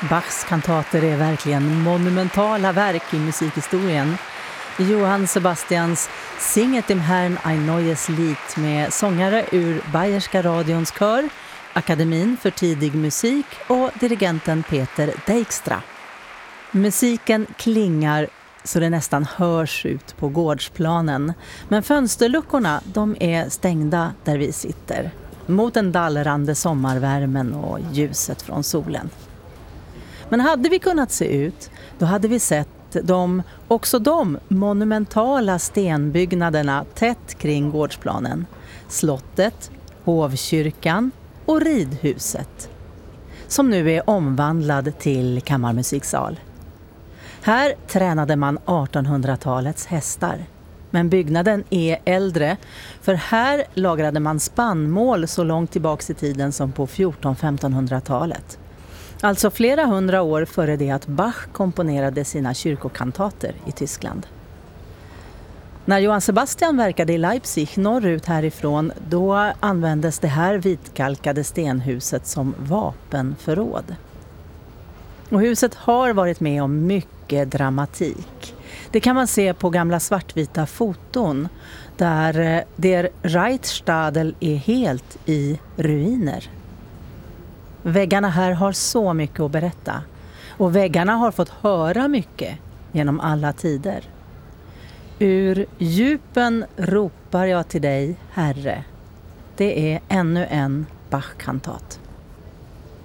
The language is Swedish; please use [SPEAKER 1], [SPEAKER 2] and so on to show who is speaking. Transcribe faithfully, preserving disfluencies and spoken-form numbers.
[SPEAKER 1] Bachs kantater är verkligen monumentala verk i musikhistorien. Johann Sebastians Singet im Herrn ein neues Lied med sångare ur Bayerska radions kör, Akademin för tidig musik och dirigenten Peter Dijkstra. Musiken klingar så det nästan hörs ut på gårdsplanen. Men fönsterluckorna, de är stängda där vi sitter. Mot den dallrande sommarvärmen och ljuset från solen. Men hade vi kunnat se ut, då hade vi sett de, också de monumentala stenbyggnaderna tätt kring gårdsplanen. Slottet, hovkyrkan och ridhuset. Som nu är omvandlad till kammarmusiksal. Här tränade man artonhundratalets hästar. Men byggnaden är äldre, för här lagrade man spannmål så långt tillbaks i tiden som på fjorton-femtonhundratalet. Alltså flera hundra år före det att Bach komponerade sina kyrkokantater i Tyskland. När Johann Sebastian verkade i Leipzig norrut härifrån, då användes det här vitkalkade stenhuset som vapenförråd. Och huset har varit med om mycket dramatik. Det kan man se på gamla svartvita foton där der Reichstadel är helt i ruiner. Väggarna här har så mycket att berätta. Och väggarna har fått höra mycket genom alla tider. Ur djupen ropar jag till dig, Herre. Det är ännu en Bach-kantat.